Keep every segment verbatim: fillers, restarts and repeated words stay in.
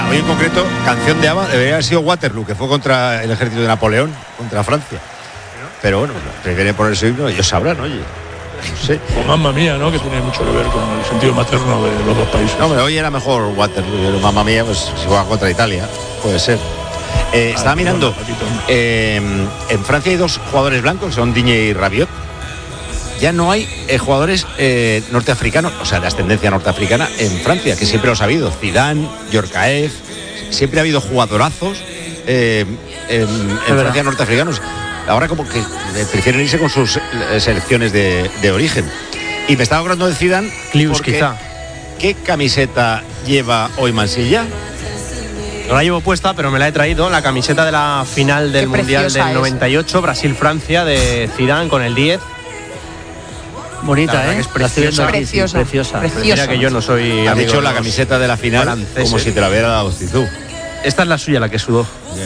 hoy en concreto, canción de ABBA debería haber sido Waterloo, que fue contra el ejército de Napoleón, contra Francia. Pero bueno, prefieren poner su himno, ellos sabrán, oye. No sé. O Mamma Mía, ¿no? Que tiene mucho que ver con el sentido materno de los dos países. No, hombre, hoy era mejor Waterloo, pero Mamma Mía, pues si juega contra Italia, puede ser. Eh, estaba mirando, eh, en Francia hay dos jugadores blancos, son Digne y Rabiot. Ya no hay eh, jugadores eh, norteafricanos, o sea, de ascendencia norteafricana en Francia, que siempre los ha habido. Zidane, Djorkaeff, siempre ha habido jugadorazos eh, en, en Francia norteafricanos. Ahora como que prefieren irse con sus eh, selecciones de, de origen. Y me estaba acordando de Zidane. Klius, quizá. ¿Qué camiseta lleva hoy Mansilla? No la llevo puesta, pero me la he traído, la camiseta de la final del Qué Mundial del es. noventa y ocho, Brasil-Francia, de Zidane con el diez. Bonita, ¿eh? Es preciosa. Preciosa. Preciosa. Preciosa. Mira que yo no soy Has amigo dicho de la los camiseta de la final franceses. como si te la hubiera dado Zizou. Esta es la suya, la que sudó.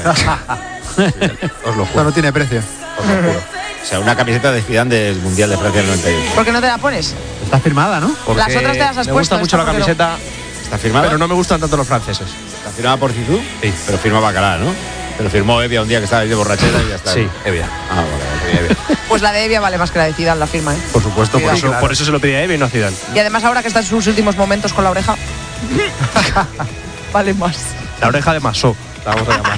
Os lo Esto juro. no tiene precio. Os lo juro. O sea, una camiseta de Zidane del Mundial de Francia del noventa y ocho. ¿Por qué no te la pones? Está firmada, ¿no? Porque Las otras te las has me puesto, gusta mucho esta la porque no. camiseta, ¿Está firmada? pero no me gustan tanto los franceses. ¿Está firmada por Zizou? Sí. Pero firma Bacalá, ¿no? Te lo firmó Evia un día que estaba ahí de borrachera y ya está. Sí, Evia. Ah, vale, vale, Evia. Pues la de Evia vale más que la de Zidane, la firma, ¿eh? Por supuesto, por Cuidado. eso, por eso se lo pedí a Evia y no a Zidane. Y además ahora que está en sus últimos momentos con la oreja, vale más. La oreja de Masó, la vamos a llamar.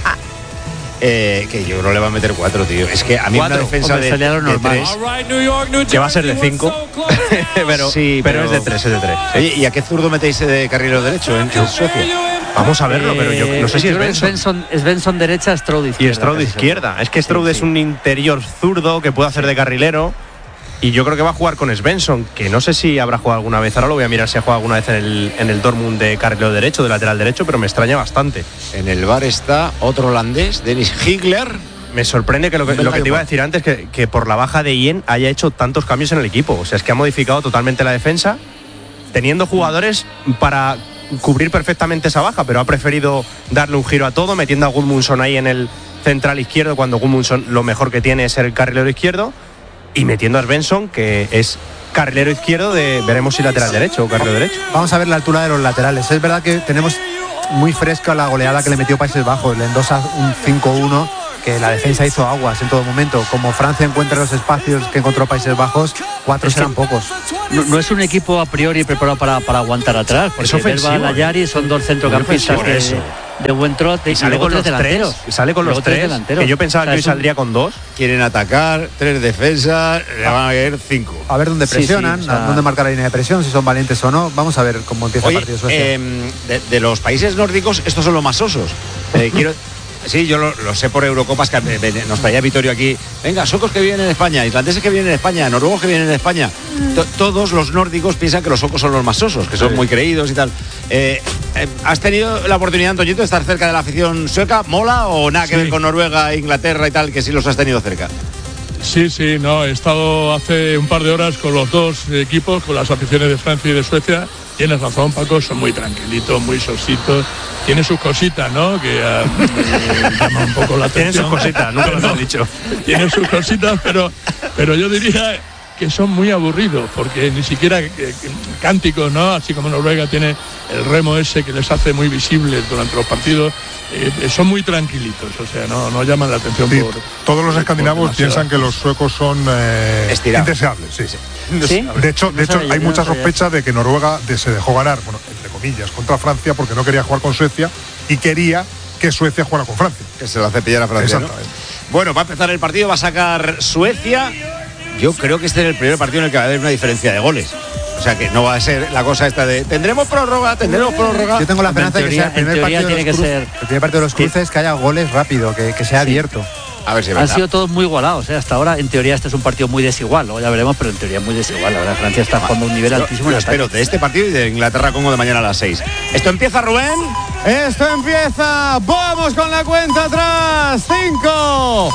Eh, que yo no le va a meter cuatro, tío. Es que a mí Cuatro. una defensa Hombre, de, sería lo de normal. tres. Que va a ser de cinco. pero, Sí, pero, pero- es de tres, es de tres. Oye, ¿y a qué zurdo metéis de carrilero derecho en, en Suecia? Vamos a verlo, pero yo no sé si es Yo creo que Benson. Benson. Es Benson derecha, Stroud izquierda. Y Stroud de casi izquierda. seguro. Es que Stroud Sí, es sí. un interior zurdo que puede hacer de carrilero. Y yo creo que va a jugar con Svensson, que no sé si habrá jugado alguna vez. Ahora lo voy a mirar si ha jugado alguna vez en el, en el Dortmund de carrilero derecho, de lateral derecho, pero me extraña bastante. En el bar está otro holandés, Dennis Higler. Me sorprende que lo que, lo que te iba a decir antes, que, que por la baja de Ien haya hecho tantos cambios en el equipo. O sea, es que ha modificado totalmente la defensa, teniendo jugadores para cubrir perfectamente esa baja, pero ha preferido darle un giro a todo, metiendo a Gudmundsson ahí en el central izquierdo, cuando Gudmundsson lo mejor que tiene es ser el carrilero izquierdo, y metiendo a Svensson, que es carrilero izquierdo de, veremos si lateral derecho o carrilero derecho. Vamos a ver la altura de los laterales. Es verdad que tenemos muy fresca la goleada que le metió Países Bajos. Le endosa un cinco uno, que la defensa hizo aguas en todo momento. Como Francia encuentra los espacios que encontró Países Bajos, cuatro Es que serán pocos. No, no es un equipo a priori preparado para, para aguantar atrás, porque Es ofensivo, Verba, Layari son dos centrocampistas Muy de, ofensivo, de buen trote Y sale luego con los tres delanteros. tres. Y sale con Luego los tres. delanteros. Que yo pensaba O sea, que hoy es un- saldría con dos. Quieren atacar, tres defensas, le van a caer cinco. A ver dónde Sí, presionan, sí, o sea- dónde marcar la línea de presión, si son valientes o no. Vamos a ver cómo empieza Oye, el partido de Suecia. eh, de, de los países nórdicos, estos son los más osos. Eh, quiero, sí, yo lo, lo sé por Eurocopas, que me- me- nos traía Vittorio aquí. Venga, suecos que vienen en España, islandeses que vienen en España, noruegos que vienen en España. To- todos los nórdicos piensan que los suecos son los más osos, que son muy creídos y tal. Eh, eh, ¿Has tenido la oportunidad, Antoñito, de estar cerca de la afición sueca? ¿Mola o nada que Sí. ver con Noruega, Inglaterra y tal, que sí los has tenido cerca? Sí, sí, no, he estado hace un par de horas con los dos equipos, con las aficiones de Francia y de Suecia. Tienes razón, Paco, son muy tranquilitos, muy sositos. Tiene sus cositas, ¿no? Que uh, me llama un poco la Tienen atención. sus cositas, nunca nos han dicho. Tienen sus cositas, pero, pero yo diría que son muy aburridos, porque ni siquiera eh, eh, cánticos, ¿no? Así como Noruega tiene el remo ese que les hace muy visibles durante los partidos, eh, son muy tranquilitos, o sea, no, no llaman la atención Sí, por... todos los por escandinavos demasiadas piensan que los cosas. suecos son eh, Estirados. indeseables. Sí. ¿Sí? De hecho, de No hecho sabía, hay yo no mucha sabía. sospecha de que Noruega de- se dejó ganar, bueno, entre comillas, contra Francia porque no quería jugar con Suecia y quería que Suecia jugara con Francia. Que se lo hace pillar a Francia, ¿no? Exactamente. Bueno, va a empezar el partido, va a sacar Suecia. Yo creo que este es el primer partido en el que va a haber una diferencia de goles. O sea que no va a ser la cosa esta de tendremos prórroga, tendremos prórroga. Yo tengo la Hombre, en esperanza de que sea el teoría- primer en teoría partido de tiene los que cruces, ser- el primer partido de los cruces, que haya goles rápido, que, que sea abierto. A ver si es Han verdad. sido todos muy igualados, ¿eh? Hasta ahora. En teoría este es un partido muy desigual, luego ya veremos, pero en teoría muy desigual. Ahora Francia está jugando a un nivel Yo altísimo en lo el ataque. espero de este partido y de Inglaterra-Congo de mañana a las seis. Esto empieza, Rubén. Esto empieza, vamos con la cuenta atrás. cinco,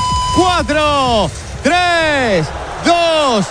cuatro, tres, dos,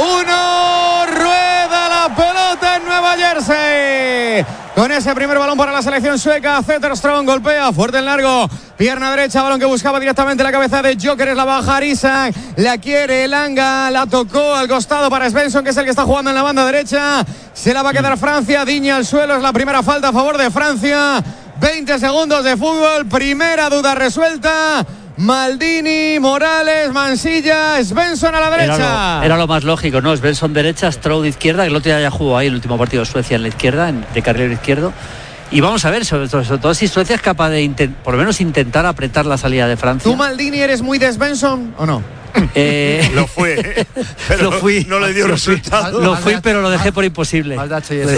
uno. Rueda la pelota en Nueva Jersey. Con ese primer balón para la selección sueca, Zetterström golpea fuerte en largo. Pierna derecha, balón que buscaba directamente la cabeza de Gyökeres, la baja Isak, la quiere Elanga, la tocó al costado para Svensson, que es el que está jugando en la banda derecha. Se la va a quedar Francia, Digne al suelo, es la primera falta a favor de Francia. veinte segundos de fútbol, primera duda resuelta. Maldini, Morales, Mansilla, Svensson a la derecha. Era lo, era lo más lógico, ¿no? Svensson derecha, Stroud izquierda, que el otro día ya jugó ahí el último partido de Suecia en la izquierda, en, de carrilero izquierdo. Y vamos a ver, sobre, sobre todo si Suecia es capaz de, intent, por lo menos, intentar apretar la salida de Francia. ¿Tú, Maldini, eres muy de Svensson o no? Eh, lo fue, pero lo fui, no le dio lo resultado. Fui, lo fui, pero lo dejé por imposible. Lo,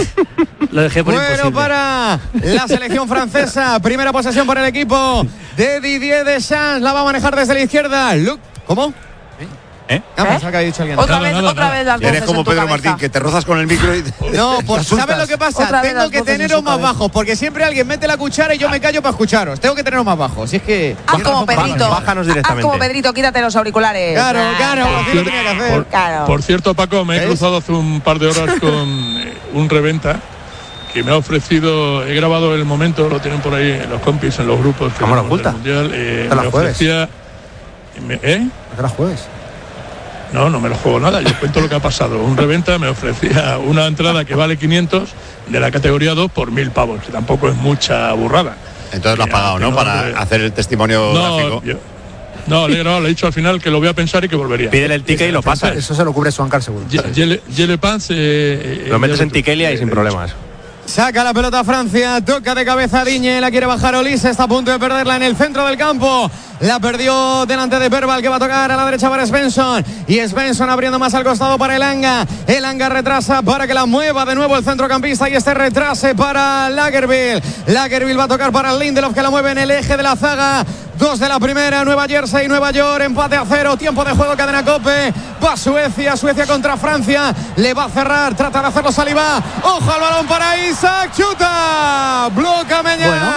lo dejé por bueno, imposible. para la selección francesa, primera posesión por el equipo de Didier Deschamps, la va a manejar desde la izquierda. Luke, ¿cómo? ¿Eh? Ah, pensaba que había dicho alguien. Otra Nada, vez, nada, otra nada. vez las Eres voces como en tu Pedro cabeza. Martín, que te rozas con el micro y... No, pues Te ¿sabes lo que pasa? Otra vez Tengo las que voces en teneros su más cabeza. bajos, porque siempre alguien mete la cuchara y yo me callo para escucharos. Tengo que teneros más bajos. Si es que... Haz como Pedrito. Bájanos Haz directamente. como Pedrito, quítate los auriculares. Claro, Ah, claro, ah, así lo tenía que hacer. Por, Claro. por cierto, Paco, me he ¿Ves? cruzado hace un par de horas con eh, un reventa que me ha ofrecido, he grabado el momento, lo tienen por ahí en los compis, en los grupos que ¿Cámara tenemos del oculta? Mundial. Eh, ¿Te la me juegues? ofrecía, me- ¿eh? ¿A qué la juegues? No, no me lo juego nada, yo cuento lo que ha pasado. Un reventa me ofrecía una entrada que vale quinientos de la categoría dos por mil pavos, que tampoco es mucha burrada. Entonces lo has Ya, pagado, ¿no? no, Para hombre. hacer el testimonio No, gráfico. yo- no, le he grabado, le he dicho al final que lo voy a pensar y que volvería. Pídele el ticket y lo pasas. Eso se lo cubre Swancar seguro. Ye- Yele Yele Pans, eh, eh, Lo metes ya en Tikelia y sin problemas. Saca la pelota Francia, toca de cabeza Diñe, la quiere bajar Olise, está a punto de perderla en el centro del campo. La perdió delante de Verbal, que va a tocar a la derecha para Svensson. Y Svensson abriendo más al costado para Elanga. Elanga retrasa para que la mueva de nuevo el centrocampista y este retrase para Lagerbielke. Lagerbielke va a tocar para Lindelof, que la mueve en el eje de la zaga. Dos de la primera, Nueva Jersey, Nueva York, empate a cero, tiempo de juego, cadena Cope. Va Suecia, Suecia contra Francia. Le va a cerrar, trata de hacerlo Saliba. Ojo al balón para Isaac, chuta. Bloca Meñán. Bueno,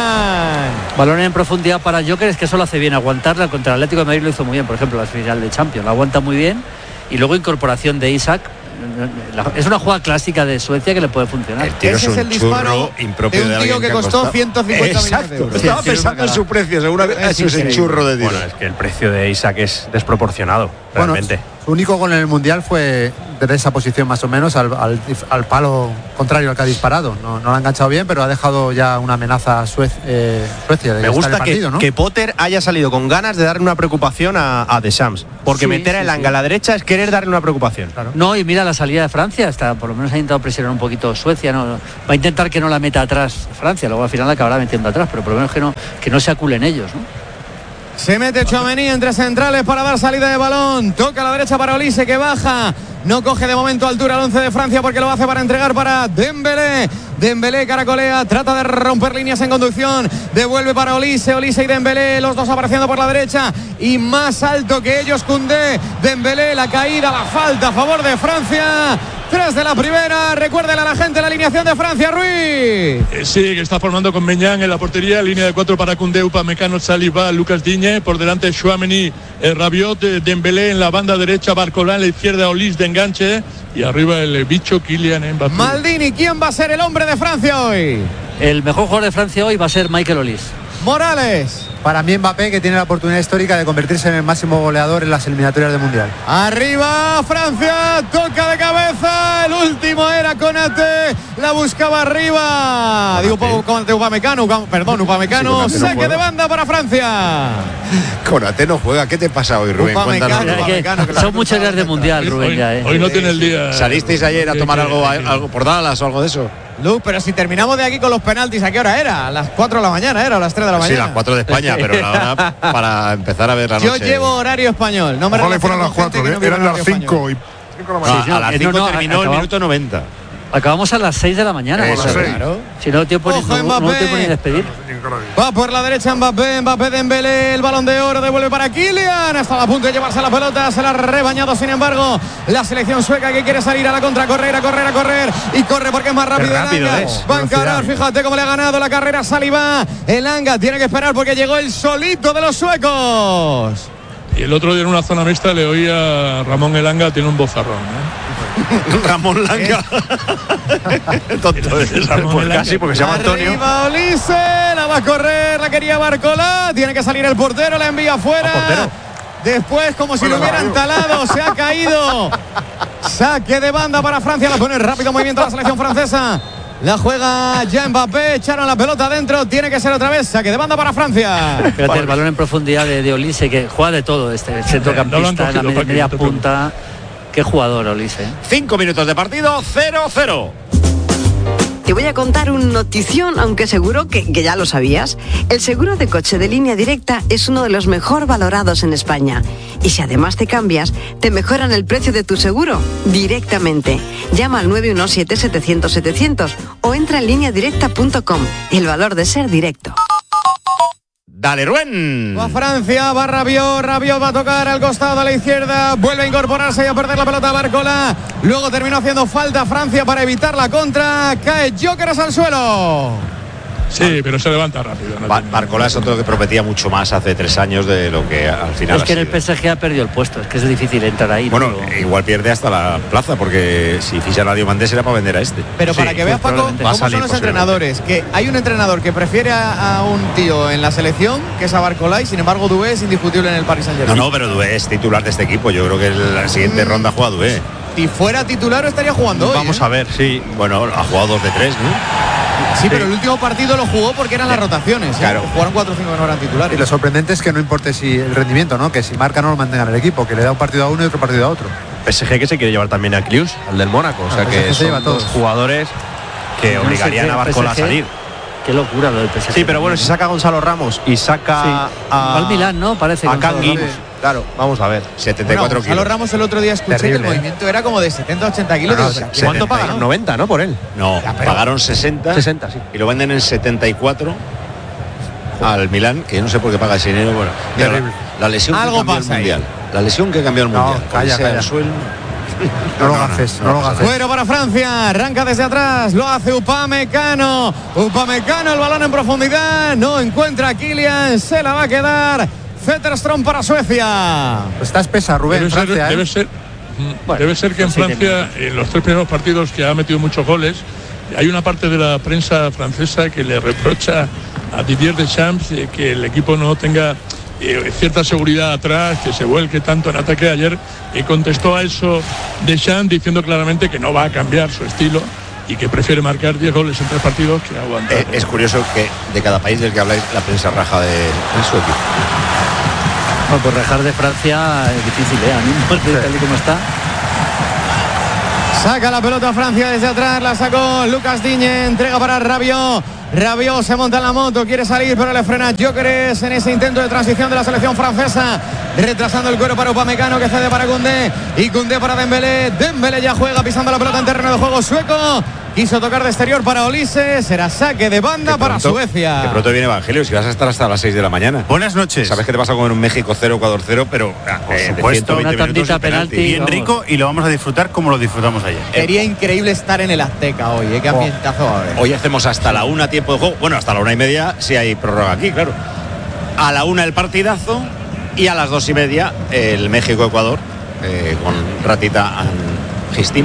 Balón en profundidad para Joker, que eso lo hace bien. Aguantarla contra el Atlético de Madrid lo hizo muy bien, por ejemplo, la final de Champions. La aguanta muy bien. Y luego incorporación de Isaac. Es una jugada clásica de Suecia que le puede funcionar. El tiro Ese es es un el disparo churro impropio de un de tío alguien que ha costó costado- ciento cincuenta millones de Exacto. euros. Estaba Sí, sí, pensando en bacala. su precio, según ha hecho ese increíble. churro de tiro. Bueno, es que el precio de Isaac es desproporcionado, Bueno, realmente. su único gol en el Mundial fue desde esa posición más o menos al, al- al palo contrario al que ha disparado. No, no lo ha enganchado bien, pero ha dejado ya una amenaza a Suez- eh, Suecia de Me estar en gusta el partido, que, ¿no? que Potter haya salido con ganas de darle una preocupación a, a Deschamps. Porque Sí, meter a sí, Elanga sí. a la derecha es querer darle una preocupación. No, y mira la salida de Francia, está, por lo menos ha intentado presionar un poquito Suecia, no, va a intentar que no la meta atrás Francia, luego al final la acabará metiendo atrás, pero por lo menos que no, que no se aculen ellos, ¿no? Se mete Tchouaméni entre centrales para dar salida de balón. Toca a la derecha para Olise, que baja. No coge de momento altura el once de Francia porque lo hace para entregar para Dembélé. Dembélé caracolea, trata de romper líneas en conducción. Devuelve para Olise, Olise y Dembélé, los dos apareciendo por la derecha. Y más alto que ellos, Koundé. Dembélé, la caída, la falta a favor de Francia. Tres de la primera. Recuérdele a la gente la alineación de Francia, Ruiz. Eh, sí, que está formando con Meñán en la portería, línea de cuatro para Koundé, Upamecano, Saliba, Lucas Digne, por delante Tchouaméni, eh, Rabiot, eh, Dembélé en la banda derecha, Barcola en la izquierda, Olise de enganche y arriba el eh, bicho Kylian Mbappé. Maldini, ¿quién va a ser el hombre de Francia hoy? El mejor jugador de Francia hoy va a ser Michael Olise. Morales. Para mí Mbappé, que tiene la oportunidad histórica de convertirse en el máximo goleador en las eliminatorias del Mundial. Arriba Francia, toca de cabeza, el último era Konate, la buscaba arriba. Digo, Konate, Upamecano, Upam- perdón, Upamecano, Sí, Konate no saque juega. de banda para Francia. Konate no juega. ¿Qué te pasa hoy, Rubén? Upamecano. Cuéntanos. Es que Upamecano, que la son muchas días de mundial, Hoy, Rubén, ya, ¿eh? hoy no tiene el día. ¿Salisteis ayer a que- tomar que- algo, que- algo por Dallas o algo de eso? Luz, pero si terminamos de aquí con los penaltis, ¿a qué hora era? A las cuatro de la mañana era, o a las tres de la Sí, mañana. las cuatro de España, pero la hora para empezar a ver la Yo noche. llevo horario español, no me Ojalá relaciono fueran con las gente cuatro, que no ¿eh? vive Eran en las horario cinco español. y cinco de la No, mañana. Sí, a las eh, cinco no, no, terminó el acabamos- minuto noventa. Acabamos a las seis de la mañana. Eso, por sí. favor. Si no tiempo ni, Ojo, no, no Mbappé. tiempo ni despedir. Va por la derecha Mbappé, Mbappé Dembélé, el balón de oro devuelve para Kylian, hasta a punto de llevarse la pelota, se la ha rebañado sin embargo la selección sueca, que quiere salir a la contra, correr, a correr, a correr y corre porque es más rápido. Qué rápido Elanga. es. Va a encarar, fíjate cómo le ha ganado la carrera Saliba. Elanga tiene que esperar porque llegó el solito de los suecos. Y el otro día en una zona mixta le oía a Ramón Elanga, tiene un bozarrón, ¿eh? Ramón Langa. Tonto es. Ramón Pues Elanga. casi, porque se llama Antonio. Arriba Olise, la va a correr, la quería Barcola, tiene que salir el portero, la envía afuera. ¿A portero? Después, como si Bueno, lo hubieran no. talado, se ha caído. Saque de banda para Francia, la pone rápido movimiento la selección francesa. La juega ya Mbappé. Echaron la pelota adentro. Tiene que ser otra vez. Saque de banda para Francia. Fíjate, el balón en profundidad de, de Olise, que juega de todo este centrocampista, en la media, media punta. Qué jugador, Olise. Cinco minutos de partido, cero cero. Te voy a contar un notición, aunque seguro que, que ya lo sabías. El seguro de coche de Línea Directa es uno de los mejor valorados en España. Y si además te cambias, te mejoran el precio de tu seguro directamente. Llama al nueve uno siete, setecientos, setecientos o entra en línea directa punto com. El valor de ser directo. Dale, Rubén. Va Francia, va Rabiot, Rabiot va a tocar al costado a la izquierda, vuelve a incorporarse y a perder la pelota a Barcola. Luego terminó haciendo falta Francia para evitar la contra. Cae Gyökeres al suelo. Sí, pero se levanta rápido. No Bar Barcola es otro que prometía mucho más hace tres años de lo que al final. Es que en el P S G ha perdido el puesto, es que es difícil entrar ahí. Bueno, ¿no? igual pierde hasta la plaza, porque si fichan a Diomandé será para vender a este. Pero para sí, que veas, Paco, cómo son los entrenadores, que hay un entrenador que prefiere a, a un tío en la selección, que es a Barcola, y sin embargo Doué es indiscutible en el Paris Saint-Germain. No, no, pero Doué es titular de este equipo. Yo creo que en la siguiente mm. ronda juega Doué. Si fuera titular estaría jugando hoy. Vamos ¿eh? a ver, sí. Bueno, ha jugado dos de tres, ¿no? Sí, pero el último partido lo jugó porque eran las rotaciones. Claro. ¿eh? Jugaron cuatro o cinco que no eran titulares. Y lo sorprendente es que no importe si el rendimiento, ¿no? Que si marca no lo mantenga en el equipo, que le da un partido a uno y otro partido a otro. P S G que se quiere llevar también a Klius, al del Mónaco. O sea, que son dos jugadores que no obligarían sé, a Barcola P S G, a salir. Qué locura lo del P S G. Sí, pero bueno, si saca a Gonzalo Ramos y saca sí. a... al Milán, ¿no? Parece a Kangin. Claro, vamos a ver. setenta y cuatro bueno, Gonzalo Ramos el otro día escuché Terrible, que el movimiento era como de setenta a ochenta kilos. No, no, ¿Cuánto setenta, pagaron? noventa, ¿no? Por él. No, ya, pero... pagaron sesenta. sesenta, sí. Y lo venden en setenta y cuatro al Milán, que yo no sé por qué paga ese dinero. Bueno, la, la lesión Algo que cambió el pasa mundial. ahí. La lesión que cambió el No, mundial. calla, Sea calla. el suelo. No lo haces, no, no, no lo haces. Bueno para Francia, arranca desde atrás, lo hace Upamecano. Upamecano, el balón en profundidad, no encuentra a Kylian, se la va a quedar Zetterström para Suecia. Pues está espesa, Rubén. Debe ser, Francia, ¿eh? debe ser, Bueno, debe ser que en sí, Francia, en los tres primeros partidos que ha metido muchos goles, hay una parte de la prensa francesa que le reprocha a Didier Deschamps eh, que el equipo no tenga eh, cierta seguridad atrás, que se vuelque tanto en ataque. Ayer y contestó a eso Deschamps diciendo claramente que no va a cambiar su estilo y que prefiere marcar diez goles en tres partidos que aguantar. Eh, es curioso que de cada país del que habláis la prensa raja de, de su equipo. Bueno, pues rajar de Francia es difícil, ¿eh? A mí, tal y como está. Saca la pelota Francia desde atrás, la sacó Lucas Digne, entrega para Rabiot. Rabiot se monta en la moto, quiere salir, pero le frena Gyökeres en ese intento de transición de la selección francesa, retrasando el cuero para Upamecano, que cede para Koundé, y Koundé para Dembélé. Dembélé ya juega pisando la pelota en terreno de juego sueco. Quiso tocar de exterior para Olise, será saque de banda para Suecia. De pronto viene Evangelio, si vas a estar hasta las seis de la mañana. Buenas noches. Sabes que te vas a comer un México cero, Ecuador cero, pero por eh, supuesto, una tandita penalti, bien vamos. rico, y lo vamos a disfrutar como lo disfrutamos ayer. Sería increíble estar en el Azteca hoy, ¿eh? Qué ambientazo va a haber. Hoy hacemos hasta la una tiempo de juego. Bueno, hasta la una y media si hay prórroga aquí, claro. A la una el partidazo y a las dos y media el México-Ecuador eh, con Ratita and Gistín.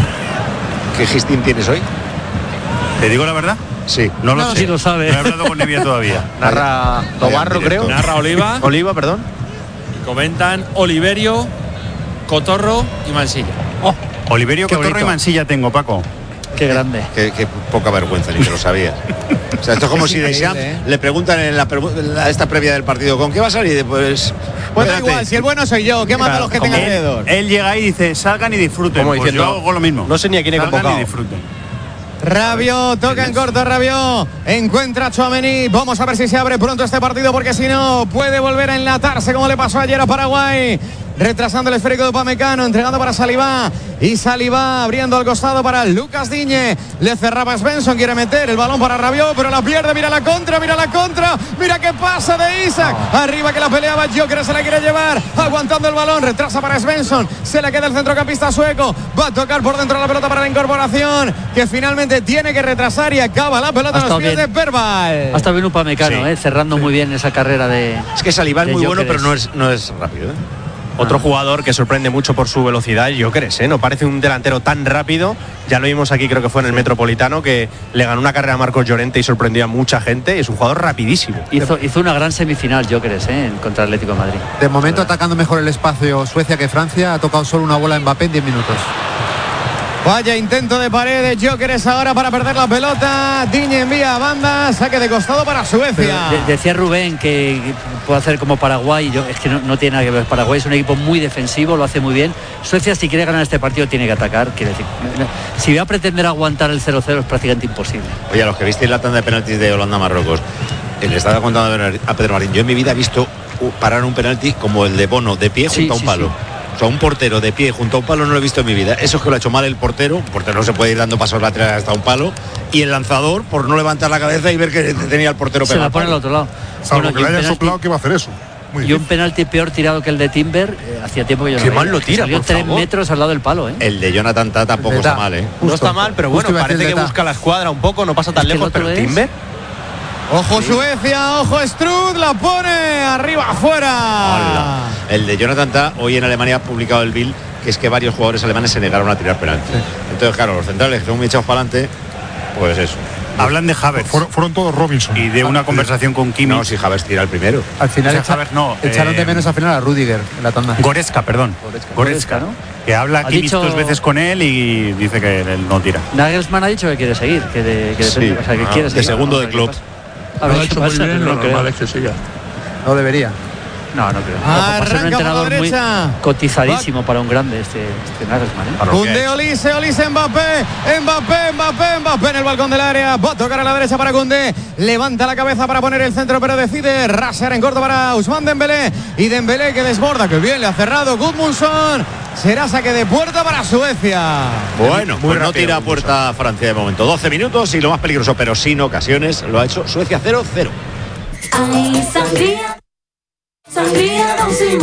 ¿Qué Gistín tienes hoy? ¿Te digo la verdad? Sí. No lo No, sé. sí lo sabe. No he hablado con Nevia todavía. Narra Tobarro, creo. Narra Oliva. Oliva, perdón. Y comentan Oliverio, Cotorro y Mansilla. Oh, Oliverio, Qué Cotorro y bonito. Mansilla tengo, Paco. Qué grande. Qué, qué poca vergüenza, ni que lo sabías. O sea, esto es como Es si increíble, Deschamps ¿eh? le preguntan en la, pregu- en la- esta previa del partido, ¿con qué va a salir? Pues, Pues da espérate. igual, si el bueno soy yo, ¿qué mata a los que tenga alrededor? Él llega ahí y dice, salgan y disfruten. Como Pues diciendo, yo hago lo mismo. no sé ni a quién he Salgan convocado. y disfruten. Rabiot, toca en corto Rabiot, encuentra a Tchouaméni, vamos a ver si se abre pronto este partido, porque si no puede volver a enlatarse como le pasó ayer a Paraguay. Retrasando el esférico de Upamecano, entregando para Saliba, y Saliba abriendo al costado para Lucas Digne. Le cerraba Svensson, quiere meter el balón para Rabiot, pero la pierde. Mira la contra, mira la contra, mira qué pasa de Isaac. Arriba que la peleaba Gyökeres, se la quiere llevar, aguantando el balón, retrasa para Svensson, se le queda el centrocampista sueco, va a tocar por dentro la pelota para la incorporación, que finalmente tiene que retrasar y acaba la pelota en los pies de Verbal. Ha estado bien Upamecano, Sí. eh, cerrando muy bien esa carrera de. Es que Saliba es de muy bueno, pero Gyökeres. no es, no es rápido, ¿eh? Otro jugador que sorprende mucho por su velocidad, Gyökeres, ¿eh? No parece un delantero tan rápido. Ya lo vimos aquí, creo que fue en el Metropolitano, que le ganó una carrera a Marcos Llorente y sorprendió a mucha gente. Es un jugador rapidísimo. Hizo, hizo una gran semifinal Gyökeres, eh, contra el Atlético de Madrid. De momento atacando mejor el espacio Suecia que Francia. Ha tocado solo una bola Mbappé en diez minutos. Vaya intento de pared de Gyökeres ahora para perder la pelota. Digne envía a banda, saque de costado para Suecia. De, decía Rubén que puede hacer como Paraguay. Yo, es que no, no tiene nada que ver. Paraguay es un equipo muy defensivo, lo hace muy bien. Suecia, si quiere ganar este partido, tiene que atacar. Quiere decir, si va a pretender aguantar el cero cero es prácticamente imposible. Oye, a los que visteis la tanda de penaltis de Holanda-Marruecos, le estaba contando a Pedro Marín, yo en mi vida he visto parar un penalti como el de Bono, de pie junto sí, a un sí, palo. Sí. O sea, un portero de pie junto a un palo no lo he visto en mi vida. Eso es que lo ha hecho mal el portero. Un portero no se puede ir dando pasos laterales hasta un palo. Y el lanzador, por no levantar la cabeza y ver que tenía el portero pegado. Se la pone al otro lado. Salvo Bueno, que le hayan penalti, soplado, que va a hacer eso. Muy y un penalti peor tirado que el de Timber. Eh, hacía tiempo que yo no Qué veía. mal lo tira, Salió por tres favor. metros al lado del palo, ¿eh? El de Jonathan Tah tampoco El de está Tah. mal, ¿eh? No Justo. está mal, pero Justo bueno, iba a decir parece de que Tah. busca la escuadra un poco, no pasa tan Es que el lejos, otro pero es- Timber. Ojo Suecia, ojo Strud, la pone arriba afuera. Hola. El de Jonathan Tah, hoy en Alemania ha publicado el Bild, que es que varios jugadores alemanes se negaron a tirar penalti. Entonces, claro, los centrales que son muy echados para adelante, pues eso. Hablan de Havertz Fueron, fueron todos Robinson. y de una conversación con Kimi. No, si Havertz tira el primero. Al final O sea, echa- Havertz no, echaron eh, de menos al final a Rudiger en la tanda. Goretzka, perdón. Goretzka, Goretzka, ¿no? que habla Ha Kimi dicho- dos veces con él y dice que él no tira. Nagelsmann ha dicho que quiere seguir, que, de, que Sí. depende, o sea, que Ah, quiere de seguir. segundo Vamos de a ver Klopp. qué pasa. A Lo ver ha qué hecho muy pasa, bien, pero lo no creo. normal es que siga. No debería. No, no creo. Ojo, va a ser un Arranca por la entrenador muy derecha. cotizadísimo para un grande este, este Nagelsmann, ¿eh? Para lo que Cundé, ha hecho. Olise, Olise, Mbappé, Mbappé, Mbappé, Mbappé en el balcón del área. Va a tocar a la derecha para Cundé. Levanta la cabeza para poner el centro, pero decide rasear en corto para Ousmane Dembélé. Y Dembélé que desborda, que bien le ha cerrado Gudmundsson. Será saque de puerta para Suecia. Bueno, Muy pues no rápido, tira a puerta Francia de momento. doce minutos y lo más peligroso, pero sin ocasiones, lo ha hecho Suecia cero cero. Ay, sangría, sangría, don Simón.